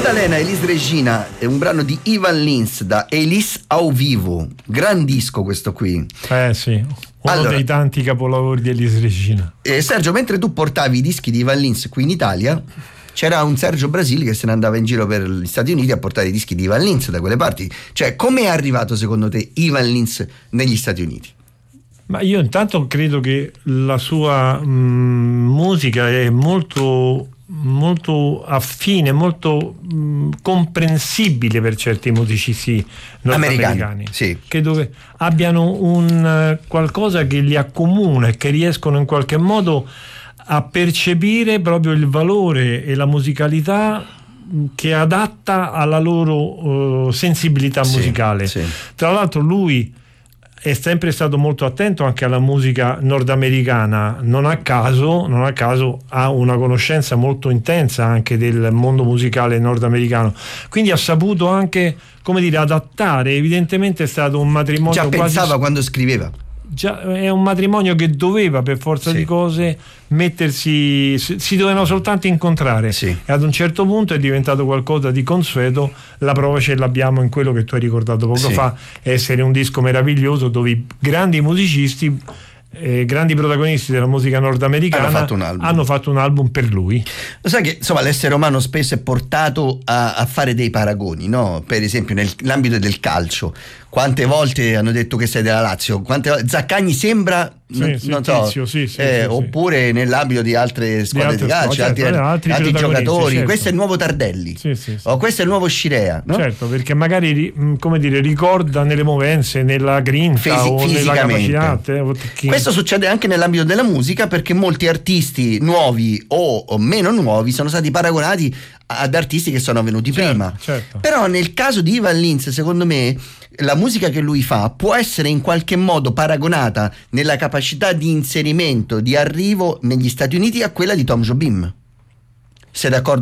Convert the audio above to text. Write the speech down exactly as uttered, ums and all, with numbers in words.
Madalena, Elis Regina è un brano di Ivan Lins da Elis ao vivo, gran disco questo qui. Eh sì, uno allora, dei tanti capolavori di Elis Regina. eh, Sergio, mentre tu portavi i dischi di Ivan Lins qui in Italia, c'era un Sergio Brasile che se ne andava in giro per gli Stati Uniti a portare i dischi di Ivan Lins da quelle parti. Cioè, come è arrivato secondo te Ivan Lins negli Stati Uniti? Ma io intanto credo che la sua mh, musica è molto molto affine, molto mh, comprensibile per certi musicisti nordamericani, sì. che dove abbiano un uh, qualcosa che li accomuna e che riescono in qualche modo a percepire proprio il valore e la musicalità che è adatta alla loro uh, sensibilità sì, musicale. Sì. Tra l'altro lui è sempre stato molto attento anche alla musica nordamericana, non a caso, non a caso ha una conoscenza molto intensa anche del mondo musicale nordamericano, quindi ha saputo anche, come dire, adattare. Evidentemente è stato un matrimonio già quasi pensava quando scriveva. Già, è un matrimonio che doveva per forza sì. di cose mettersi, si dovevano soltanto incontrare, sì. e ad un certo punto è diventato qualcosa di consueto. La prova ce l'abbiamo in quello che tu hai ricordato poco sì. fa, essere un disco meraviglioso dove i grandi musicisti, eh, grandi protagonisti della musica nordamericana hanno fatto un album, hanno fatto un album per lui. Lo sai che insomma l'essere umano spesso è portato a, a fare dei paragoni, no? Per esempio nell'ambito del calcio, quante volte hanno detto che sei della Lazio, quante volte Zaccagni sembra sì, non, sì, non so tizio, sì, sì, eh, sì, oppure sì. nell'ambito di altre squadre di, altre di calcio, squadre, altri, certo, altri, altri giocatori, certo. Questo è il nuovo Tardelli, sì, sì, sì. o questo è il nuovo Scirea, no? Certo, perché magari, come dire, ricorda nelle movenze, nella grinta Fisi- o nella capacità. Che... Questo succede anche nell'ambito della musica, perché molti artisti nuovi o, o meno nuovi sono stati paragonati ad artisti che sono venuti certo, prima. Certo. Però nel caso di Ivan Lins, secondo me, la musica che lui fa può essere in qualche modo paragonata nella capacità di inserimento, di arrivo negli Stati Uniti a quella di Tom Jobim. Sei d'accordo?